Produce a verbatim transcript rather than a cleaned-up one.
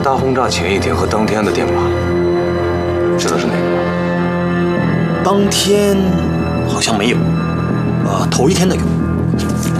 大轰炸前一天和当天的电码，知道是哪个吗？ 当天好像没有，呃，头一天的有。